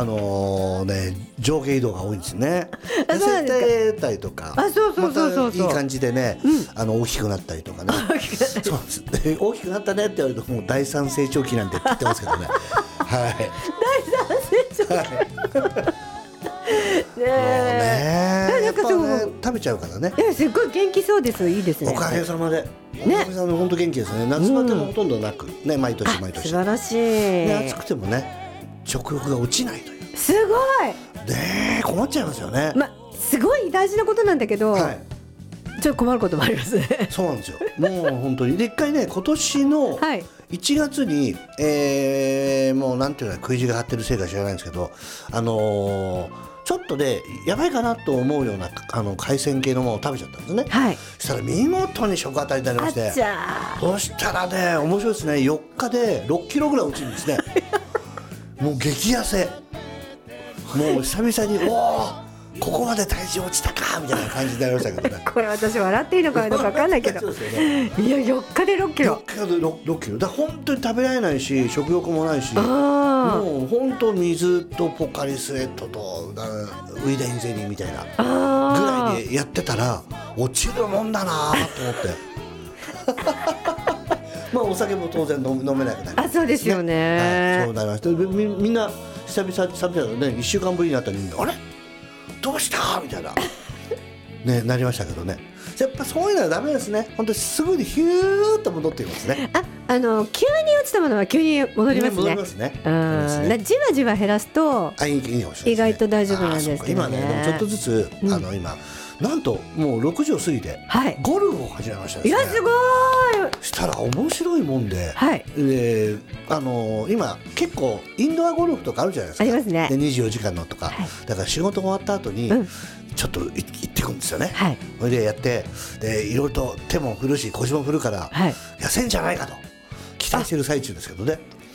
上下移動が多いんですね。 あ、そうなんですか。 痩せたりとか、 あ、そうそうそうそうまたいい感じでね、大きくなったりとかね。そうなんですで大きくなったねって言われるともう第三成長期なんて言ってますけどね。はい。 第三成長。 はいねえ。 もうね、 なんかそうやっぱね食べちゃうからね。 すごい元気そうです。いいですね。 おかげさまで、おかげさまで本当元気ですね。夏バテもほとんどなく、ね、毎年毎年。 素晴らしい。 で暑くてもね、食欲が落ちないという。 すごい。 ね、困っちゃいますよね。 すごい大事なことなんだけど、 はい。 ちょっと困ることもありますね。 そうなんですよ。もう本当にで一回ね、今年のはい 1月に、もうなんていうの食い地が張ってるせいか知らないんですけど、ちょっとでやばいかなと思うような海鮮系のものを食べちゃったんですね。 はい。 そしたら見事に食当たりになりまして、 あちゃそしたらね、面白いですね。4日で6キロぐらい落ちるんですね。もう激痩せ。もう久々にここまで体重落ちたかみたいな感じになりましたけどね。 これ私笑っていいのかどうか分かんないけど、 そうですよね。 いや4日で6キロ。 4日で6キロだから本当に食べられないし食欲もないし、 あもう本当水とポカリスエットとウイダインゼリーみたいなぐらいでやってたら落ちるもんだなと思ってまあお酒も当然飲めなくなります、 あ、そうですよね。 はい、そうなりました。みんな久々だね、1週間ぶりになったらみんなあれどうしたみたいなね、なりましたけどね。やっぱそういうのはダメですね。本当にすぐにヒューッと戻ってきますね。 急に落ちたものは急に戻りますね。 戻りますね。 じわじわ減らすといいかもしれないですね。 意外と大丈夫なんですけどね。 今ね、でもちょっとずつ、今なんともう60を過ぎて、 はい、 ゴルフを始めましたですね。 いやすごい。 したら面白いもんで、 はい、 今結構インドアゴルフとかあるじゃないですか。 ありますね。 で24時間のとか、はい、だから仕事終わった後に、ちょっと行ってくんですよね。はい、それでやってでいろいろと手も振るし腰も振るから、はい、痩せんじゃないかと期待してる最中ですけどね。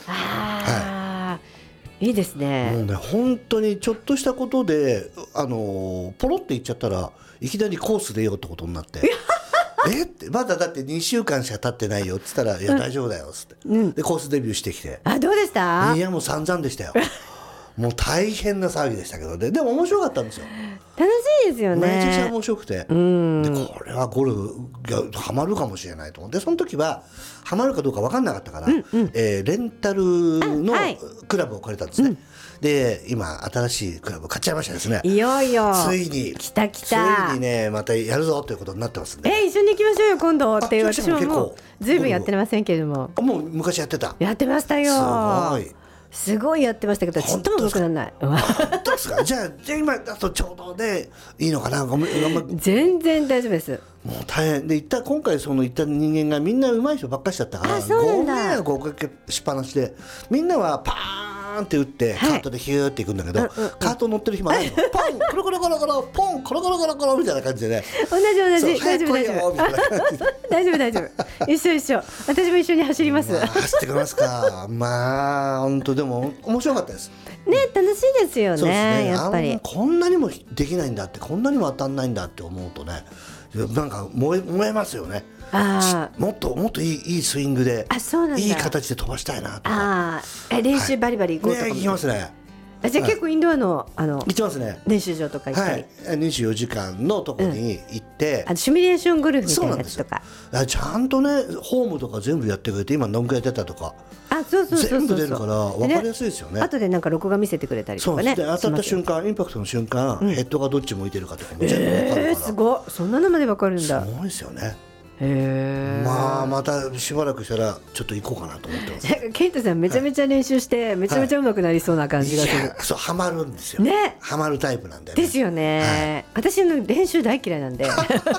いいですね。 もうね、本当にちょっとしたことでポロって言っちゃったらいきなりコース出ようってことになってってまだだって2週間しか経ってないよって言ったら、いや大丈夫だよっつって、でコースデビューしてきて、 どうでした？ いやもう散々でしたよもう大変な騒ぎでしたけどね。でも面白かったんですよ。 楽しいですよね。 めちゃくちゃ面白くて、でこれはゴルフがハマるかもしれないと思って、その時はハマるかどうか分かんなかったから、レンタルのクラブを借りたんですね。で今新しいクラブ買っちゃいましたですね。 いよいよついに来たついにねまたやるぞということになってますんで、 一緒に行きましょうよ今度って。私ももうずいぶんやってませんけれども。 もう昔やってた。 やってましたよ。すごいやってましたけどちっとも良くならない。 本当ですか？じゃあ今だとちょうどでいいのかな。 全然大丈夫です。 もう大変で今回行った人間がみんな上手い人ばっかりだったから、ご迷惑をおかけしっぱなしで、みんなはパーンって打ってカートでヒューっていくんだけど、カート乗ってる暇ないの。ポンコロコロコロコロポンコロコロコロコロみたいな感じでね。 同じ大丈夫大丈夫一緒私も一緒に走ります。 走ってくれますか。まあ本当でも面白かったですね。楽しいですよね。やっぱりこんなにもできないんだって、こんなにも当たんないんだって思うとね、なんか燃えますよね。もっといいスイングでいい形で飛ばしたいなとか。 練習バリバリ行こうとか行きますね。 じゃあ結構インドアの行ってますね。 練習場とか行ったり、 24時間のところに行って、 シミュレーションゴルフみたいなやつとかちゃんとねホームとか全部やってくれて、今何回やってたとかそう全部出るから分かりやすいですよね。 後でなんか録画見せてくれたりとかね。 そうで当たった瞬間、インパクトの瞬間、ヘッドがどっち向いてるかとかも全部分かるから。 すごい、そんなのまで分かるんだ。 すごいですよね。またしばらくしたらちょっと行こうかなと思ってます。 ケイトさんめちゃめちゃ練習してめちゃめちゃ上手くなりそうな感じがする。 そうハマるんですよね。 ハマるタイプなんで。 ですよね。私の練習大嫌いなんで。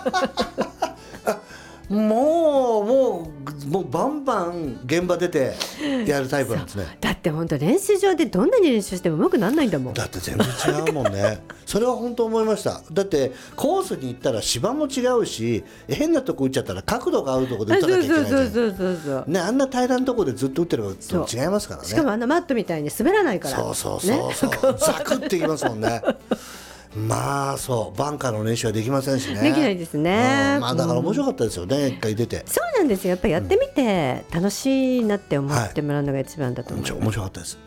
もうバンバン現場出てやるタイプなんですね。 だって本当練習場でどんなに練習しても上手くならないんだもん。 だって全然違うもんね。それは本当思いました。だってコースに行ったら芝も違うし、変なとこ打っちゃったら角度が合うとこで打たなきゃいけないじゃんね。あんな平らなとこでずっと打ってれば違いますからね。 しかもあんなマットみたいに滑らないから。 そうザクっていきますもんね。まあそうバンカーの練習はできませんしね。 できないですね。 だから面白かったですよね、一回出て。 そうなんですよ。やっぱりやってみて楽しいなって思ってもらうのが一番だと思います。 面白かったです。